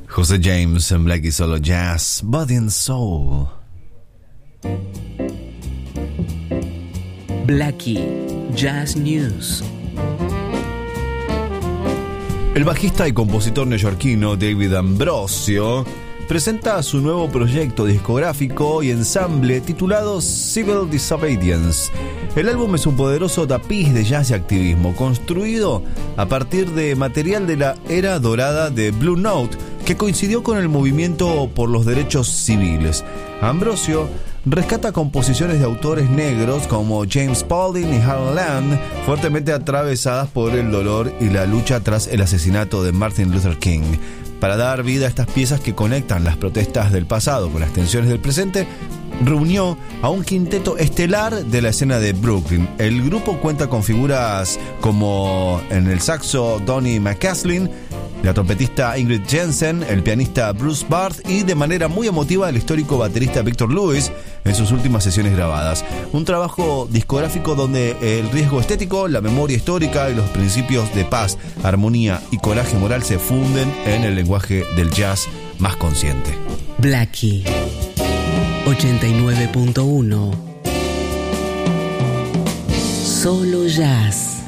José James en Blackie Solo Jazz, Body and Soul. Blackie Jazz News. El bajista y compositor neoyorquino David Ambrosio presenta su nuevo proyecto discográfico y ensamble titulado Civil Disobedience. El álbum es un poderoso tapiz de jazz y activismo, construido a partir de material de la era dorada de Blue Note, que coincidió con el movimiento por los derechos civiles. Ambrosio rescata composiciones de autores negros como James Spalding y Harold Land, fuertemente atravesadas por el dolor y la lucha tras el asesinato de Martin Luther King. Para dar vida a estas piezas que conectan las protestas del pasado con las tensiones del presente, reunió a un quinteto estelar de la escena de Brooklyn. El grupo cuenta con figuras como en el saxo Donnie McCaslin, la trompetista Ingrid Jensen, el pianista Bruce Barth y de manera muy emotiva el histórico baterista Victor Lewis en sus últimas sesiones grabadas. Un trabajo discográfico donde el riesgo estético, la memoria histórica y los principios de paz, armonía y coraje moral se funden en el lenguaje del jazz más consciente. Blackie 89.1. Solo jazz.